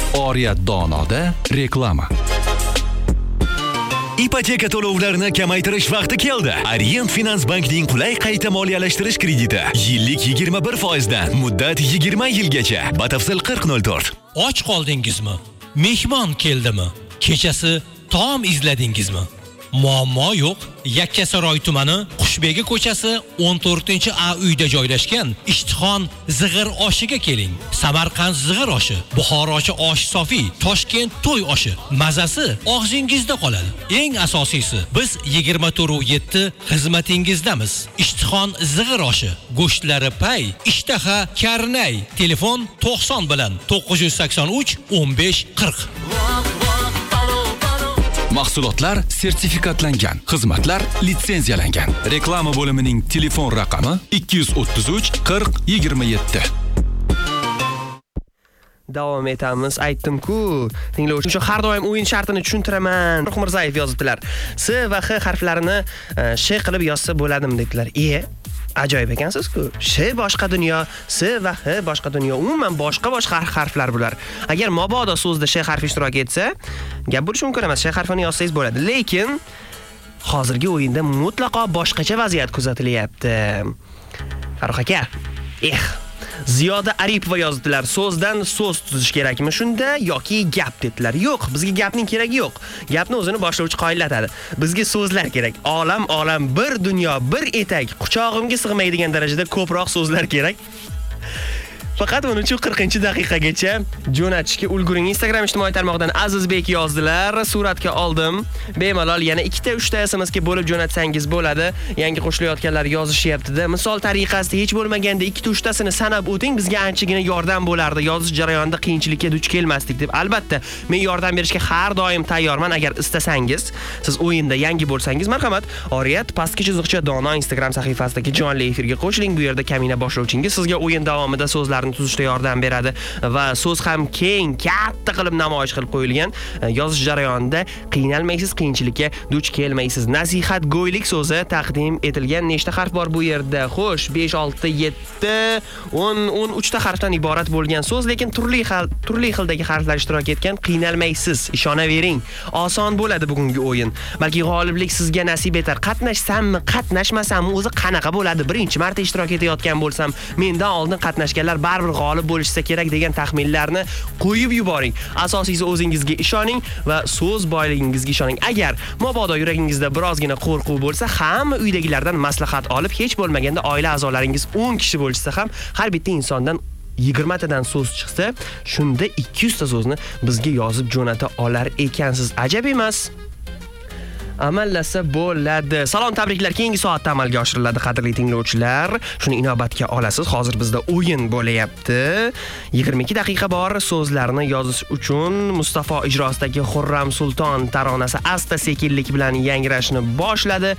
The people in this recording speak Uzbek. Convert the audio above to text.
Oriyat Donoda reklama. Ipoteka to'lovlarini kamaytirish vaqti keldi. Orient Finans Bankning qulay qayta moliyalashtirish krediti. Yillik 21% dan, muddat 20 yilgacha. Batafsil 4004. Och qoldingizmi? Mehmon keldimi? Kechasi taom izladingizmi? Muammo yo'q. Yakkasaroy tumani Qushbegi ko'chasi 14-A uyda joylashgan Ishtixon zig'ir oshiga keling. Samarqand zig'ir oshi, Buxorochi osh sofi, Toshkent to'y oshi. Mazasi og'zingizda qoladi. Eng asosiysi, biz 24/7 xizmatingizdamiz. Ishtixon zig'ir oshi, go'shtlari pay, ishtaha karnay. Telefon 90 bilan 983 15 40. Mahsulotlar sertifikatlangan, xizmatlar litsenziyalangan. Reklama bo'limining telefon raqami 233 40 27. Davom etamiz. Aytdim-ku, tinglovchi uchun har doim o'yin shartini tushuntiraman. Ruh Mirzayev yozibdilar. S va H harflarini sh qilib yozsa bo'ladimi debdilar. Ajoyib ekansiz-ku. Sh boshqa dunyo, S va H boshqa dunyo. Umuman boshqa harflar bular. Agar mabodo so'zda sh harfi ishtirok etsa, gap bo'lishi mumkin emas. Sh harfini yozsangiz bo'ladi. Lekin hozirgi o'yinda mutlaqo boshqacha vaziyat kuzatilyapti. Farruh aka. Ziyoda Aripova yozdilar. So'zdan so'z tuzish kerakmi shunda yoki gap dedilar. Yo'q, bizga gapning keragi yo'q. Gapni o'zini boshlovchi qoyillatadi. Bizga so'zlar kerak. Olam, bir dunyo, bir etak. Quchog'imga sig'maydigan darajada ko'proq so'zlar kerak. Faqat uni 40-daqiqagacha jo'natishga ulguring. Instagram ijtimoiy tarmog'idan Azizbek yozdilar. Suratga oldim. Bemalol yana 2-3 SMSga bo'lib jo'natsangiz bo'ladi. Yangi qo'shilayotganlar yozishyapti-da. Misol tariqasida hech bo'lmaganda 2-3 tasini sanab o'ting, bizga anchagina yordam bo'lardi. Yozish jarayonida qiyinchilikka duch kelmasdik deb. Albatta, men yordam berishga har doim tayyorman. Agar istasangiz, siz o'yinda yangi bo'lsangiz, marhamat, Oriyat pastki chiziqcha Dono Instagram sahifasidagi jonli efirga qo'shiling. Bu yerda kamina boshlovchingiz sizga o'yin davomida so'zlarni tuzishda yordam beradi va so'z ham keng, katta qilib namoyish qilib qo'yilgan. Yozish jarayonida qiynalmaysiz, qiyinchilikka duch kelmaysiz. Nasihat go'ylik so'zi taqdim etilgan. Nechta harf bor bu yerda? Xo'sh, 5, 6, 7, 13 ta harfdan iborat bo'lgan so'z, lekin turli xildagi harflar ishtirok etgan. Qiynalmaysiz, ishonavering. Oson bo'ladi bugungi o'yin. Balki g'oliblik sizga nasib etar. Qatnashsammi, qatnashmasammi, o'zi qanaqa bo'ladi? Birinchi marta ishtirok etayotgan bo'lsam, mendan oldin qatnashganlar baribir g'olib bo'lishsa kerak degan taxminlarni qo'yib yuboring. Asosiysi o'zingizga ishoning va so'z boyligingizga ishoning. Agar mabodo yuragingizda birozgina qo'rquv bo'lsa, hamma uydagilardan maslahat olib, hech bo'lmaganda oila a'zolaringiz 10 kishi bo'lsa ham, har bitta insondan 20 tadan so'z chiqsa, shunda 200 ta so'zni bizga yozib jo'nata olar ekansiz. Ajab emas? Amallasa bo'ladi. Salom, tabriklar keyingi soatda amalga oshiriladi, qadrli tinglovchilar. Shuni inobatga olasiz. Hozir bizda o'yin bo'layapti. 22 daqiqa bor so'zlarni yozish uchun. Mustafa ijrosidagi Xurram Sulton taronasi asta sekinlik bilan yangrashni boshladi.